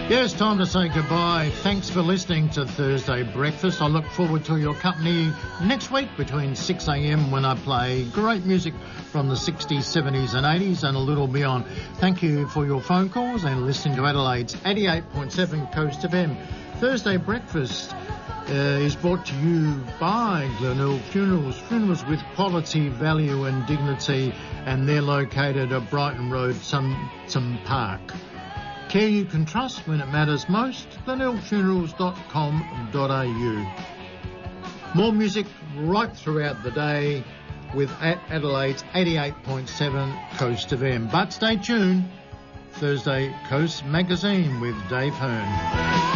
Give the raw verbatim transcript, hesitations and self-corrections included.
Yeah, it's time to say goodbye. Thanks for listening to Thursday Breakfast. I look forward to your company next week between six a.m. when I play great music from the sixties, seventies and eighties and a little beyond. Thank you for your phone calls and listening to Adelaide's eighty-eight point seven Coast F M. Thursday Breakfast uh, is brought to you by Glenelg Funerals. Funerals with quality, value and dignity, and they're located at Brighton Road, Sunson Park. Care you can trust when it matters most, glenelg funerals dot com dot a u. More music right throughout the day with Adelaide's eighty-eight point seven Coast F M. But stay tuned, Thursday Coast Magazine with Dave Hearn.